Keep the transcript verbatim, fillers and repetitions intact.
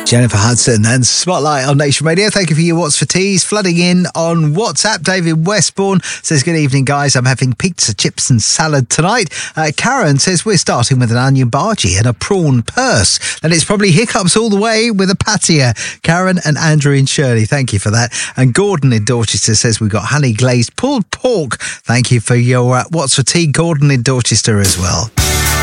Jennifer Hudson and Spotlight on Nation Radio. Thank you for your What's for Teas. Flooding in on WhatsApp. David Westbourne says, good evening, guys. I'm having pizza, chips and salad tonight. Uh, Karen says, we're starting with an onion bhaji and a prawn purse. And it's probably hiccups all the way with a patia. Karen and Andrew in Shirley, thank you for that. And Gordon in Dorchester says, we've got honey glazed pulled pork. Thank you for your uh, What's for Tea, Gordon in Dorchester as well.